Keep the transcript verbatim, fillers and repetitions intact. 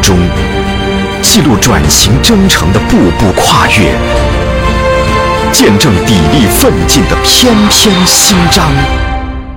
中，记录转型征程的步步跨越，见证砥砺奋进的篇篇新章。